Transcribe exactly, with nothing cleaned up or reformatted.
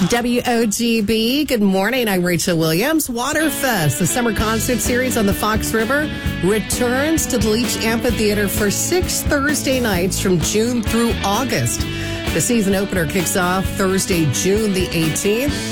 W O G B, good morning. I'm Rachel Williams. Waterfest, the summer concert series on the Fox River, returns to the Leach Amphitheater for six Thursday nights from June through August. The season opener kicks off Thursday, June the eighteenth.